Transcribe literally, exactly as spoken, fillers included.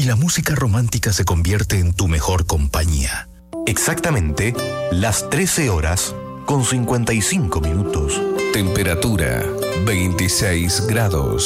la música romántica se convierte en tu mejor compañía. Exactamente las trece horas con cincuenta y cinco minutos. Temperatura veintiséis grados.